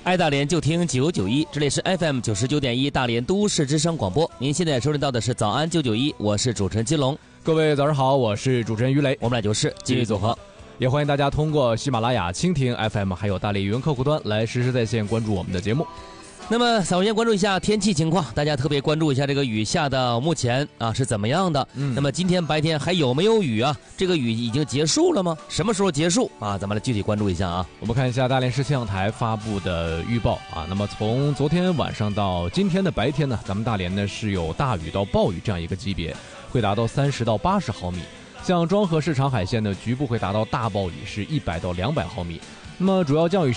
爱大连就听991，这里是 FM 99.1大连都市之声广播。您现在收听到的是早安991，我是主持人金龙。 各位早上好，我是主持人于雷。 我们俩就是继续组合， 也欢迎大家通过喜马拉雅、蜻蜓 FM 还有大连语音客户端来实时在线关注我们的节目。 那么首先关注一下天气情况，大家特别关注一下这个雨下的目前是怎么样的。那么今天白天还有没有雨啊？这个雨已经结束了吗？什么时候结束啊？咱们来具体关注一下啊。 我们看一下大连市气象台发布的预报啊。那么从昨天晚上到今天的白天呢，咱们大连呢是有大雨到暴雨这样一个级别，会达到30到80毫米。像庄河市场海线呢，局部会达到大暴雨，是100到200毫米。那么主要降雨